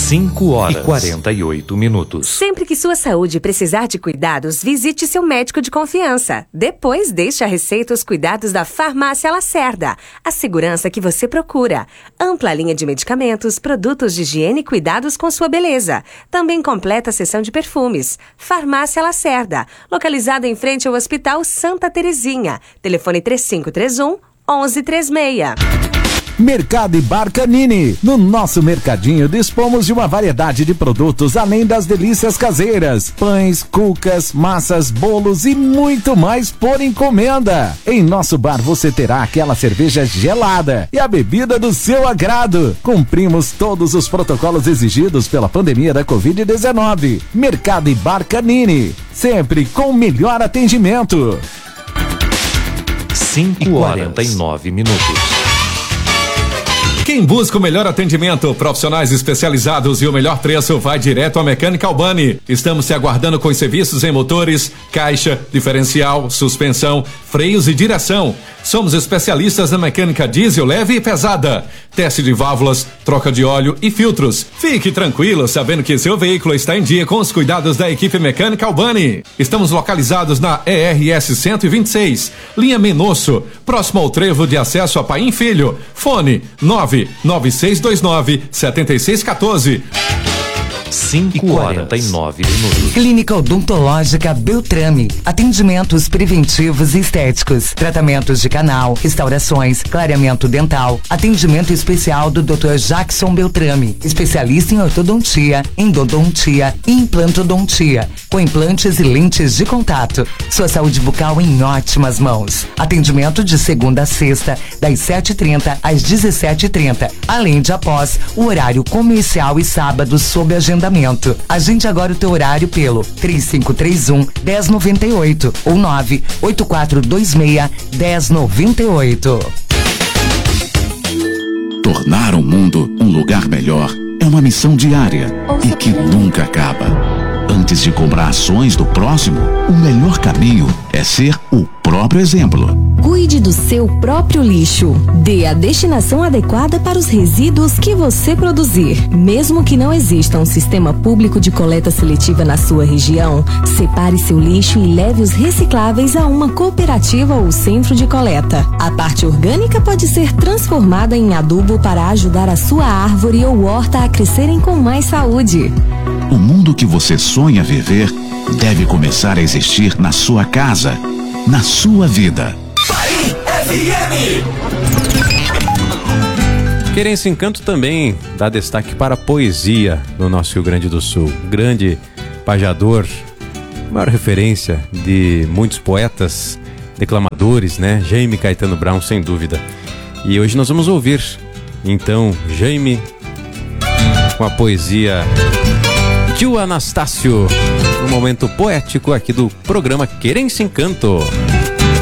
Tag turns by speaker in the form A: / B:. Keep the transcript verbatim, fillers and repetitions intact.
A: cinco horas e quarenta e oito minutos.
B: Sempre que sua saúde precisar de cuidados, visite seu médico de confiança. Depois, deixe a receita os cuidados da Farmácia Lacerda. A segurança que você procura. Ampla linha de medicamentos, produtos de higiene e cuidados com sua beleza. Também completa a seção de perfumes. Farmácia Lacerda, localizada em frente ao Hospital Santa Terezinha. Telefone três cinco três um, um um três seis.
C: Mercado e Bar Canini. No nosso mercadinho dispomos de uma variedade de produtos além das delícias caseiras, pães, cucas, massas, bolos e muito mais por encomenda. Em nosso bar você terá aquela cerveja gelada e a bebida do seu agrado. Cumprimos todos os protocolos exigidos pela pandemia da covid dezenove. Mercado e Bar Canini, sempre com o melhor atendimento.
A: cinco e quarenta e nove minutos.
D: Quem busca o melhor atendimento, profissionais especializados e o melhor preço vai direto à Mecânica Albani. Estamos te aguardando com os serviços em motores, caixa, diferencial, suspensão, freios e direção. Somos especialistas na mecânica diesel leve e pesada, teste de válvulas, troca de óleo e filtros. Fique tranquilo sabendo que seu veículo está em dia com os cuidados da equipe Mecânica Albani. Estamos localizados na E R S cento e vinte e seis, linha Menosso, próximo ao trevo de acesso a Paim Filho. Fone nove nove seis dois nove sete seis um quatro.
A: cinco e quarenta e nove minutos.
E: Clínica Odontológica Beltrame. Atendimentos preventivos e estéticos. Tratamentos de canal, restaurações, clareamento dental. Atendimento especial do doutor Jackson Beltrame. Especialista em ortodontia, endodontia e implantodontia. Com implantes e lentes de contato. Sua saúde bucal em ótimas mãos. Atendimento de segunda a sexta, das sete e trinta às dezessete e trinta. Além de após o horário comercial e sábado sob agenda. Agende agora o teu horário pelo três cinco três um, um zero nove oito ou nove oito quatro dois seis, um zero nove oito.
F: Tornar o mundo um lugar melhor é uma missão diária e que nunca acaba. Antes de comprar ações do próximo, o melhor caminho é ser o próprio exemplo.
G: Cuide do seu próprio lixo. Dê a destinação adequada para os resíduos que você produzir. Mesmo que não exista um sistema público de coleta seletiva na sua região, separe seu lixo e leve os recicláveis a uma cooperativa ou centro de coleta. A parte orgânica pode ser transformada em adubo para ajudar a sua árvore ou horta a crescerem com mais saúde.
F: O mundo que você sonha viver deve começar a existir na sua casa, na sua vida.
H: Paim F M.
I: Querência Encanto também dá destaque para a poesia no nosso Rio Grande do Sul. Grande pajador, maior referência de muitos poetas, declamadores, né? Jaime Caetano Brown, sem dúvida. E hoje nós vamos ouvir, então, Jaime com a poesia Tio Anastácio, um momento poético aqui do programa Querência Encanto.